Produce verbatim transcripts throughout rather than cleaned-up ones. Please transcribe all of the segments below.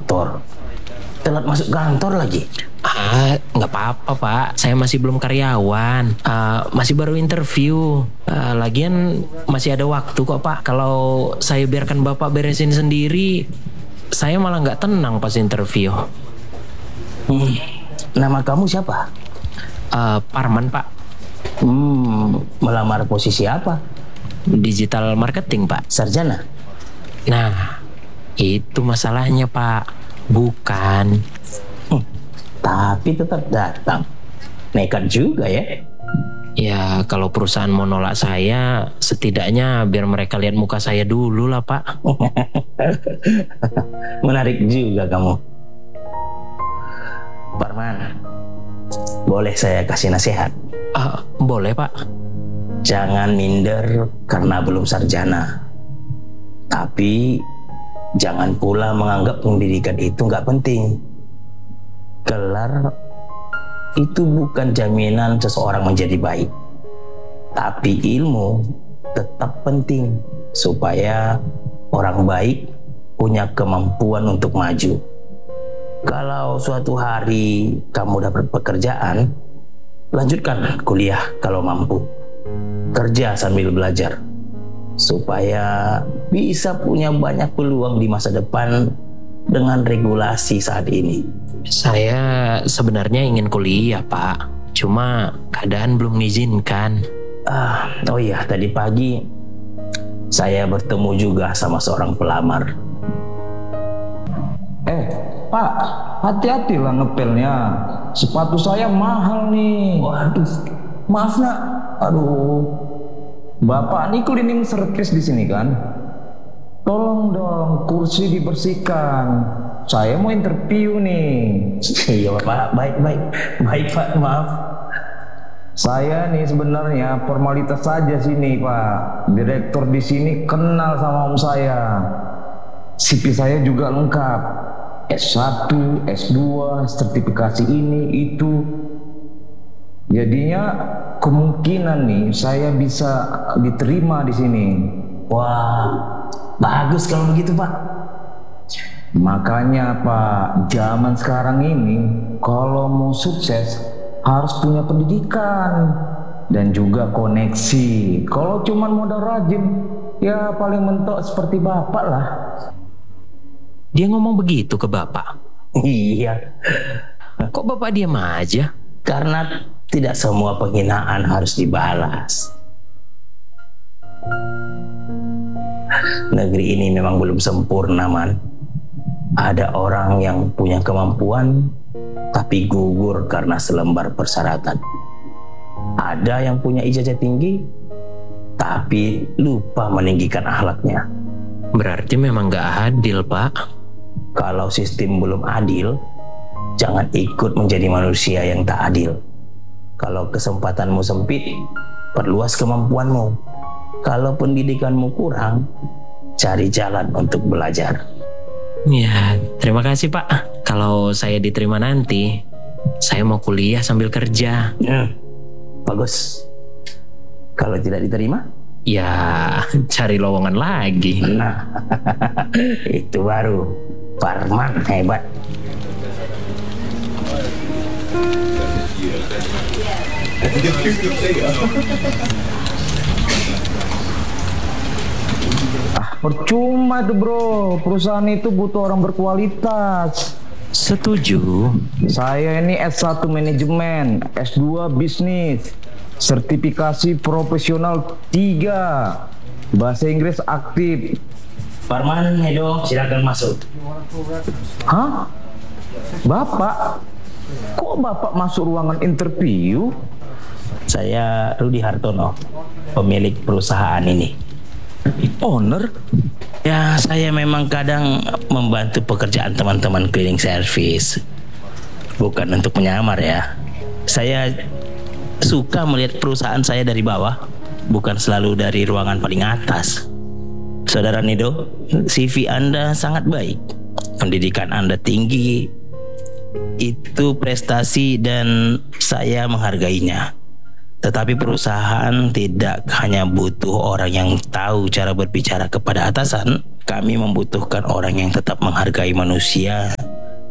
kantor. Telat masuk kantor lagi. Ah, nggak apa-apa Pak. Saya masih belum karyawan. Ah, masih baru interview. Ah, lagian masih ada waktu kok Pak. Kalau saya biarkan Bapak beresin sendiri, saya malah nggak tenang pas interview. Hmm, nama kamu siapa? Ah, Parman Pak. Hmm, melamar posisi apa? Digital marketing Pak. Sarjana? Nah, itu masalahnya Pak. Bukan. Hmm, tapi tetap datang. Nekat juga ya. Ya kalau perusahaan mau nolak saya, setidaknya biar mereka lihat muka saya dulu lah Pak. Menarik juga kamu. Parman, boleh saya kasih nasihat? Ah, boleh Pak. Jangan minder karena belum sarjana. Tapi jangan pula menganggap pendidikan itu nggak penting. Gelar itu bukan jaminan seseorang menjadi baik. Tapi ilmu tetap penting supaya orang baik punya kemampuan untuk maju. Kalau suatu hari kamu dapat pekerjaan, lanjutkan kuliah kalau mampu. Kerja sambil belajar supaya bisa punya banyak peluang di masa depan dengan regulasi saat ini. Saya sebenarnya ingin kuliah Pak, cuma keadaan belum mengizinkan. Ah, oh iya, tadi pagi saya bertemu juga sama seorang pelamar. Eh, Pak, hati-hatilah ngepelnya. Sepatu saya mahal nih. Waduh, maaf nak. Aduh, Bapak ini cleaning service di sini kan? Tolong dong kursi dibersihkan. Saya mau interview nih. iya Pak, baik baik baik Pak, maaf. Saya nih sebenarnya formalitas saja sini Pak. Direktur di sini kenal sama om saya. C V saya juga lengkap. S satu, S dua, sertifikasi ini itu. Jadinya kemungkinan nih saya bisa diterima di sini. Wah, bagus kalau begitu Pak. Makanya Pak, zaman sekarang ini kalau mau sukses harus punya pendidikan dan juga koneksi. Kalau cuman modal rajin, ya paling mentok seperti Bapak lah. Dia ngomong begitu ke Bapak? Iya. Kok Bapak diam aja? Karena tidak semua penghinaan harus dibalas. Negeri ini memang belum sempurna, Man. Ada orang yang punya kemampuan tapi gugur karena selembar persyaratan. Ada yang punya ijazah tinggi tapi lupa meninggikan akhlaknya. Berarti memang gak adil Pak. Kalau sistem belum adil, jangan ikut menjadi manusia yang tak adil. Kalau kesempatanmu sempit, perluas kemampuanmu. Kalau pendidikanmu kurang, cari jalan untuk belajar. Ya, terima kasih Pak. Kalau saya diterima nanti, saya mau kuliah sambil kerja. Hmm, bagus. Kalau tidak diterima? Ya, cari lowongan lagi. Nah, itu baru Parman hebat. Ah, percuma tuh bro, perusahaan itu butuh orang berkualitas. Setuju. Saya ini S satu manajemen, S dua bisnis, sertifikasi profesional tiga, bahasa Inggris aktif. Parman, Hedo, silakan masuk. Hah? Bapak? Kok Bapak masuk ruangan interview? Saya Rudi Hartono, pemilik perusahaan ini. Owner? Ya, saya memang kadang membantu pekerjaan teman-teman cleaning service. Bukan untuk menyamar ya. Saya suka melihat perusahaan saya dari bawah, bukan selalu dari ruangan paling atas. Saudara Nido, C V Anda sangat baik. Pendidikan Anda tinggi. Itu prestasi dan saya menghargainya. Tetapi perusahaan tidak hanya butuh orang yang tahu cara berbicara kepada atasan. Kami membutuhkan orang yang tetap menghargai manusia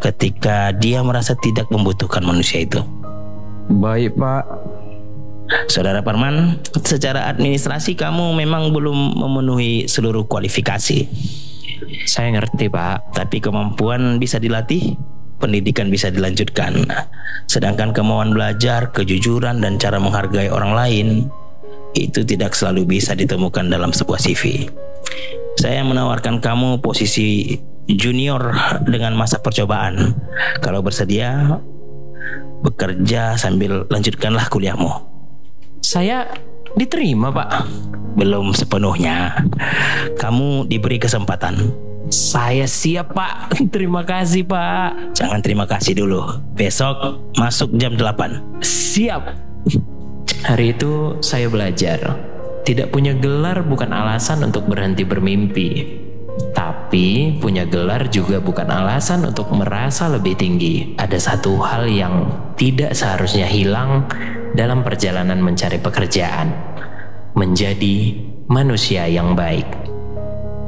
ketika dia merasa tidak membutuhkan manusia itu. Baik, Pak. Saudara Parman, secara administrasi kamu memang belum memenuhi seluruh kualifikasi. Saya ngerti, Pak. Tapi kemampuan bisa dilatih, pendidikan bisa dilanjutkan. Sedangkan kemauan belajar, kejujuran, dan cara menghargai orang lain itu tidak selalu bisa ditemukan dalam sebuah C V. Saya menawarkan kamu posisi junior dengan masa percobaan. Kalau bersedia, bekerja sambil lanjutkanlah kuliahmu. Saya diterima, Pak. Belum sepenuhnya. Kamu diberi kesempatan. Saya siap, Pak. Terima kasih, Pak. Jangan terima kasih dulu. Besok masuk jam delapan. Siap. Hari itu saya belajar. Tidak punya gelar bukan alasan untuk berhenti bermimpi. Tapi punya gelar juga bukan alasan untuk merasa lebih tinggi. Ada satu hal yang tidak seharusnya hilang dalam perjalanan mencari pekerjaan. Menjadi manusia yang baik.